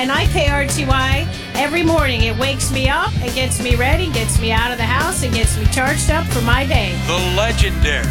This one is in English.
and I pay RTY every morning. It wakes me up, it gets me ready, gets me out of the house, and gets me charged up for my day. The legendary